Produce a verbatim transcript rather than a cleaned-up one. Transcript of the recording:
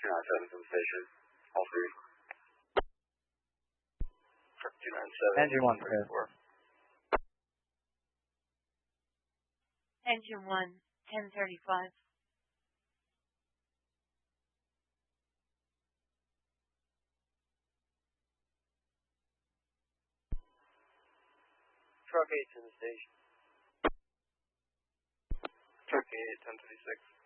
two nine seven to the station. All three. Truck two nine seven. Engine one clear. Engine one, ten thirty-five. Truck eight to the station. Truck eight, ten thirty-six.